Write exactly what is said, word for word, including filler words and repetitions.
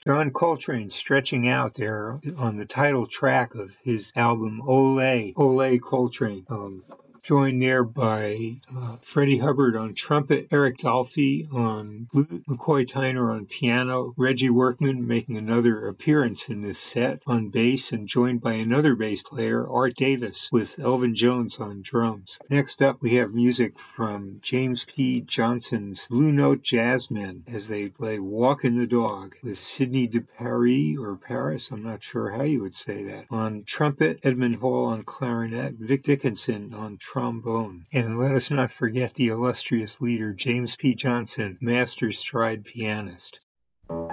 John Coltrane stretching out there on the title track of his album Ole, Ole Coltrane. Um, joined there by uh, Freddie Hubbard on trumpet, Eric Dolphy on flute, McCoy Tyner on piano, Reggie Workman making another appearance in this set on bass, and joined by another bass player, Art Davis, with Elvin Jones on drums. Next up, we have music from James P. Johnson's Blue Note Jazzmen as they play Walkin' the Dog with Sidney de Paris, or Paris, I'm not sure how you would say that, on trumpet, Edmund Hall on clarinet, Vic Dickinson on trombone. And let us not forget the illustrious leader, James P. Johnson, master stride pianist.